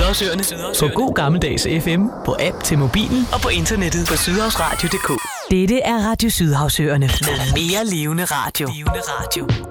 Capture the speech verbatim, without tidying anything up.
Sydhavsøerne. På god gammeldags F M, på app til mobilen og på internettet på sydhavsradio punktum d k. Dette er Radio Sydhavsøerne med mere levende radio.